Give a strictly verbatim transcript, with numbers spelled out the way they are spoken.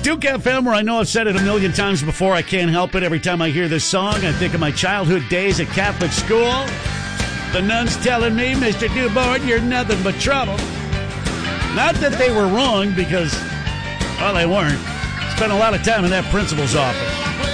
Duke F M, where I know I've said it a million times before. I can't help it. Every time I hear this song, I think of my childhood days at Catholic school. The nuns telling me, Mister Newborn, you're nothing but trouble. Not that they were wrong, because, well, they weren't. Spent a lot of time in that principal's office.